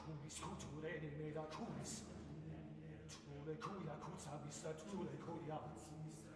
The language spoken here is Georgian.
Culis culture ne me da culis. Tule cuia cuza vista tule cuia.